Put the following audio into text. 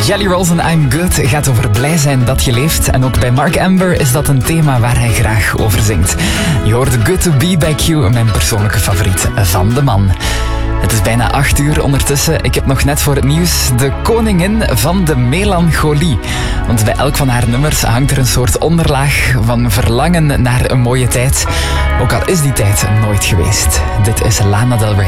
Jelly Rolls en I'm Good gaat over blij zijn dat je leeft. En ook bij Mark Amber is dat een thema waar hij graag over zingt. Je hoorde Good to Be bij Q, mijn persoonlijke favoriet van de man. Het is bijna 8 uur ondertussen. Ik heb nog net voor het nieuws de koningin van de melancholie. Want bij elk van haar nummers hangt er een soort onderlaag van verlangen naar een mooie tijd. Ook al is die tijd nooit geweest. Dit is Lana Del Rey.